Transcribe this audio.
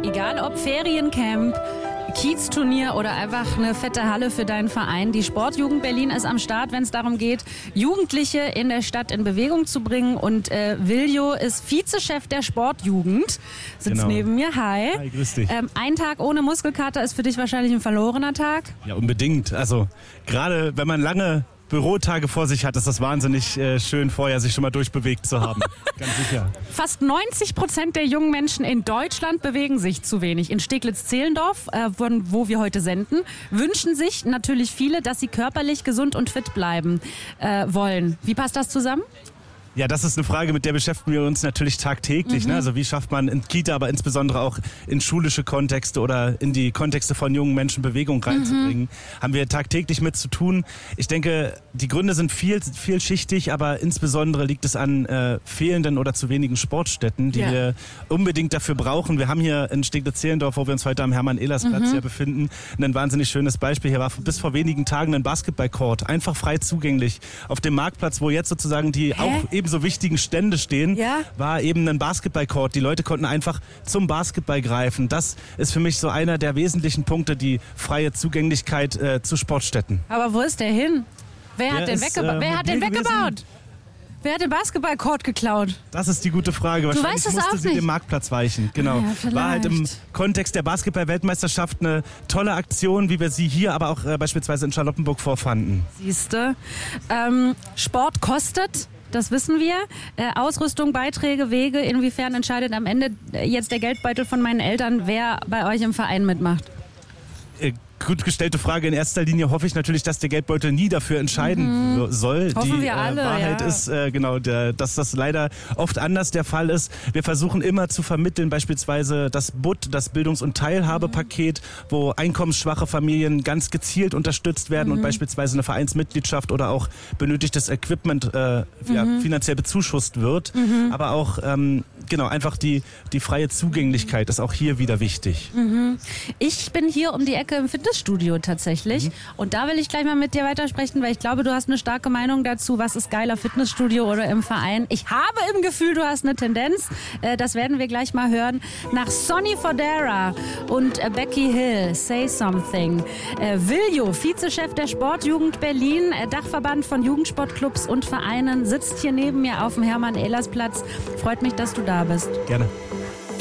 Egal ob Feriencamp, Kiezturnier oder einfach eine fette Halle für deinen Verein. Die Sportjugend Berlin ist am Start, wenn es darum geht, Jugendliche in der Stadt in Bewegung zu bringen. Und Viljo ist Vizechef der Sportjugend, sitzt neben mir. Hi. Hi, grüß dich. Ein Tag ohne Muskelkater ist für dich wahrscheinlich ein verlorener Tag. Ja, unbedingt. Also gerade wenn man lange Bürotage vor sich hat, ist das wahnsinnig schön, vorher sich schon mal durchbewegt zu haben. Ganz sicher. Fast 90% der jungen Menschen in Deutschland bewegen sich zu wenig. In Steglitz-Zehlendorf, wo wir heute senden, wünschen sich natürlich viele, dass sie körperlich gesund und fit bleiben wollen. Wie passt das zusammen? Ja, das ist eine Frage, mit der beschäftigen wir uns natürlich tagtäglich. Ne? Also wie schafft man in Kita, aber insbesondere auch in schulische Kontexte oder in die Kontexte von jungen Menschen Bewegung reinzubringen, haben wir tagtäglich mit zu tun. Ich denke, die Gründe sind vielschichtig, aber insbesondere liegt es an fehlenden oder zu wenigen Sportstätten, die wir unbedingt dafür brauchen. Wir haben hier in Steglitz-Zehlendorf, wo wir uns heute am Hermann-Ehlers-Platz hier befinden, ein wahnsinnig schönes Beispiel. Hier war bis vor wenigen Tagen ein Basketballcourt, einfach frei zugänglich. Auf dem Marktplatz, wo jetzt sozusagen die auch ebenso wichtigen Stände stehen, war eben ein Basketballcourt. Die Leute konnten einfach zum Basketball greifen. Das ist für mich so einer der wesentlichen Punkte, die freie Zugänglichkeit zu Sportstätten. Aber wo ist der hin? Wer hat den weggebaut? Wer hat den Basketballcourt geklaut? Das ist die gute Frage. Wahrscheinlich musste sie dem Marktplatz weichen. Genau. Ja, war halt im Kontext der Basketball-Weltmeisterschaft eine tolle Aktion, wie wir sie hier, aber auch beispielsweise in Charlottenburg vorfanden. Siehste. Sport kostet. Das wissen wir. Ausrüstung, Beiträge, Wege. Inwiefern entscheidet am Ende jetzt der Geldbeutel von meinen Eltern, wer bei euch im Verein mitmacht? Gut gestellte Frage. In erster Linie hoffe ich natürlich, dass der Geldbeutel nie dafür entscheiden soll. Hoffen wir alle, Wahrheit ist, dass das leider oft anders der Fall ist. Wir versuchen immer zu vermitteln, beispielsweise das BUT, das Bildungs- und Teilhabepaket, wo einkommensschwache Familien ganz gezielt unterstützt werden und beispielsweise eine Vereinsmitgliedschaft oder auch benötigtes Equipment finanziell bezuschusst wird. Aber auch einfach die freie Zugänglichkeit ist auch hier wieder wichtig. Ich bin hier um die Ecke im Fitnessstudio tatsächlich. Und da will ich gleich mal mit dir weitersprechen, weil ich glaube, du hast eine starke Meinung dazu, was ist geiler, Fitnessstudio oder im Verein. Ich habe im Gefühl, du hast eine Tendenz. Das werden wir gleich mal hören. Nach Sonny Fodera und Becky Hill, Say Something. Viljo, Vizechef der Sportjugend Berlin, Dachverband von Jugendsportclubs und Vereinen, sitzt hier neben mir auf dem Hermann-Ehlers-Platz. Freut mich, dass du da bist. Gerne.